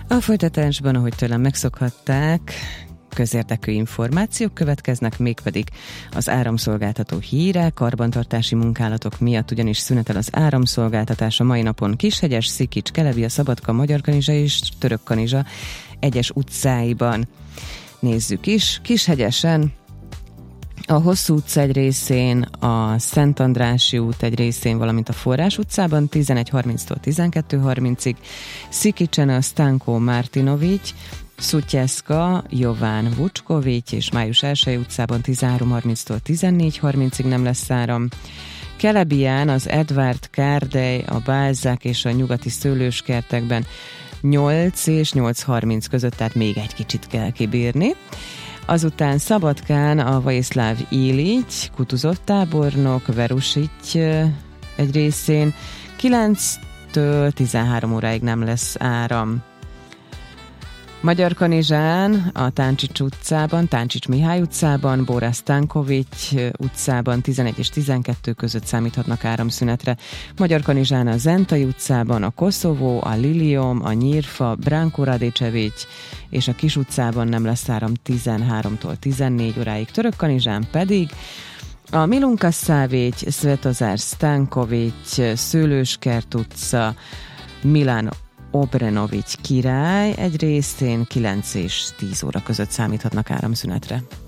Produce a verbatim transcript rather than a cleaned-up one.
A folytatásban, ahogy tőlem megszokhatták, közérdekű információk következnek, mégpedig az áramszolgáltató híre, karbantartási munkálatok miatt ugyanis szünetel az áramszolgáltatás a mai napon Kishegyes, Szikics, Kelebia, Szabadka, Magyarkanizsa és Törökkanizsa egyes utcáiban. Nézzük is. Kishegyesen a Hosszú utca egy részén, a Szent Andrássy út egy részén, valamint a Forrás utcában tizenegy harminctól tizenkettő harmincig, Szikicsen a Stanko Martinovics, Szutyeszka, Jován Vucskovics és Május első utcában tizenhárom harminctól tizennégy harmincig nem lesz áram. Kelebián az Edvard Kárdely, a Balzák és a Nyugati Szőlőskertekben nyolc és nyolc harminc között, tehát még egy kicsit kell kibírni. Azután Szabadkán a Vaiszláv Ilics, Kutuzoff tábornok, Verusics egy részén kilenctől tizenhárom óráig nem lesz áram. Magyarkanizsán, a Táncsics utcában, Táncsics Mihály utcában, Bórász Stankovics utcában tizenegy és tizenkettő között számíthatnak áramszünetre. Magyarkanizsán a Zentai utcában, a Koszovó, a Lilium, a Nyírfa, Branko Radicevics és a Kis utcában nem lesz áram tizenháromtól tizennégy óráig. Törökkanizsán pedig a Milunka Szávécs, Svetozár Stankovics, Szőlőskert utca, Milán Obrenovics király egy részén kilenc és tíz óra között számíthatnak áramszünetre.